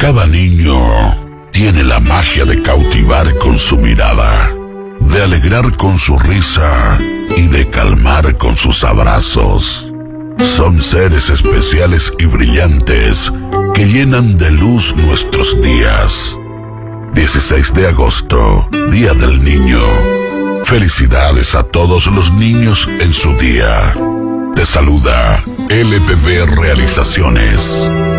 Cada niño tiene la magia de cautivar con su mirada, de alegrar con su risa y de calmar con sus abrazos. Son seres especiales y brillantes que llenan de luz nuestros días. 16 de agosto, Día del Niño. Felicidades a todos los niños en su día. Te saluda LBB Realizaciones.